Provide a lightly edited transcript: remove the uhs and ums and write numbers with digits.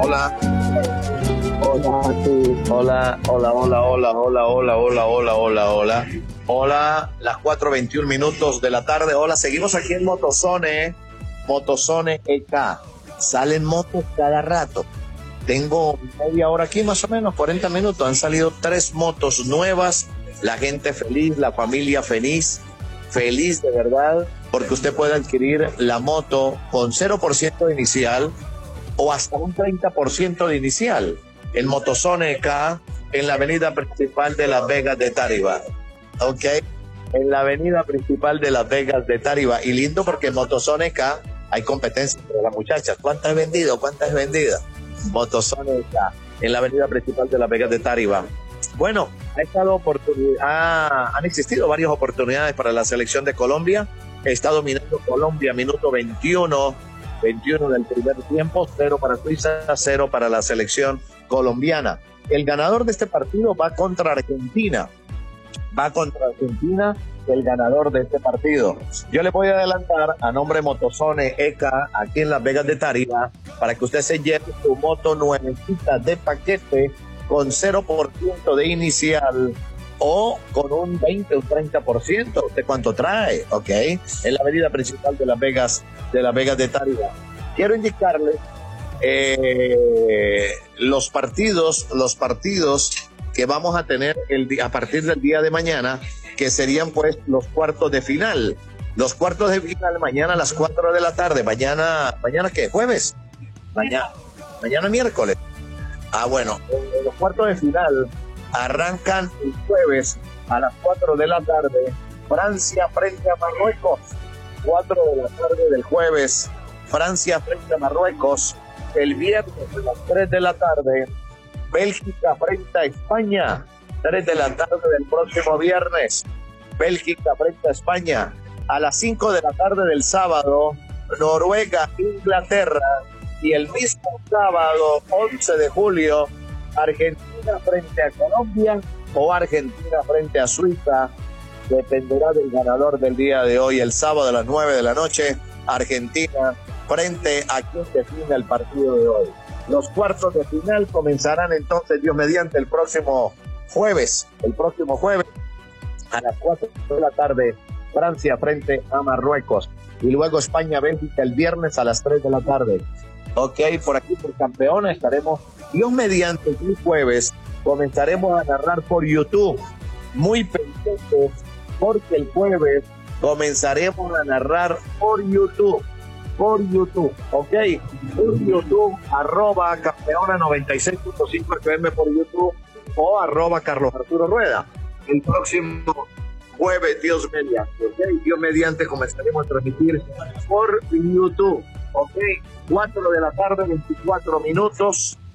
Hola. Hola, sí. Hola, hola, hola, hola, hola, hola, hola, hola, hola, hola. Hola, las 4:21 de la tarde. Hola, seguimos aquí en Motozone, Motozone EK. Salen motos cada rato. Tengo media hora aquí, más o menos, 40 minutos. Han salido 3 motos nuevas. La gente feliz, la familia feliz. Feliz de verdad, porque usted puede adquirir la moto con 0% inicial o hasta un 30% de inicial. En Motozone EK, en la avenida principal de Las Vegas de Tariba. ¿Ok? En la avenida principal de Las Vegas de Tariba. Y lindo porque en Motozone EK hay competencia entre las muchachas. ¿Cuántas has vendido? ¿Cuántas has vendido? Motozone EK, en la avenida principal de Las Vegas de Tariba. Bueno, han existido varias oportunidades para la selección de Colombia. Está dominando Colombia, minuto 21 del primer tiempo, 0 para Suiza, 0 para la selección colombiana. El ganador de este partido va contra Argentina. El ganador de este partido. Yo le voy a adelantar a nombre de Motozone EK aquí en Las Vegas de Tariba para que usted se lleve su moto nuevecita de paquete con 0% de inicial o con un 20 o un 30%. ¿Usted cuánto trae? ¿Ok? En la avenida principal de Las Vegas de Tariba. Quiero indicarle los partidos que vamos a tener a partir del día de mañana, que serían pues los cuartos de final. Los cuartos de final mañana a las 4 de la tarde. ¿Mañana qué? ¿Jueves? Mañana miércoles. Bueno, los cuartos de final arrancan el jueves a las 4 de la tarde. Francia frente a Marruecos. 4 de la tarde del jueves. Francia frente a Marruecos. El viernes a las 3 de la tarde. Bélgica frente a España. 3 de la tarde del próximo viernes. Bélgica frente a España. A las 5 de la tarde del sábado. Noruega, Inglaterra. Y el mismo sábado, 11 de julio, Argentina frente a Colombia o Argentina frente a Suiza. Dependerá del ganador del día de hoy, el sábado a las 9 de la noche, Argentina frente a quien define el partido de hoy. Los cuartos de final comenzarán entonces, Dios mediante, el próximo jueves, a las 4 de la tarde, Francia frente a Marruecos. Y luego España-Bélgica el viernes a las 3 de la tarde. Ok, por aquí, por Campeona, estaremos, Dios mediante, el jueves, comenzaremos a narrar por YouTube. Muy pendientes, porque el jueves comenzaremos a narrar por YouTube, ok, por YouTube, @Campeona 96.5 FM por YouTube o @Carlos Arturo Rueda. El próximo jueves, Dios mediante, ok, Dios mediante, comenzaremos a transmitir por YouTube, ok, 4 de la tarde, 24 minutos.